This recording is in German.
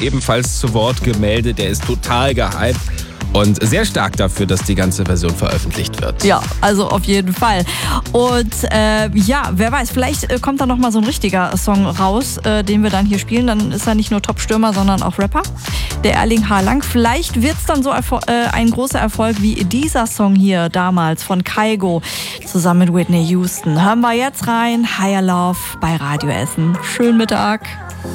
ebenfalls zu Wort gemeldet. Der ist total gehypt. Und sehr stark dafür, dass die ganze Version veröffentlicht wird. Ja, also auf jeden Fall. Und wer weiß, vielleicht kommt da nochmal so ein richtiger Song raus, den wir dann hier spielen. Dann ist er nicht nur Top-Stürmer, sondern auch Rapper. Der Erling Haaland. Vielleicht wird es dann so ein großer Erfolg wie dieser Song hier damals von Kygo zusammen mit Whitney Houston. Hören wir jetzt rein. Higher Love bei Radio Essen. Schönen Mittag.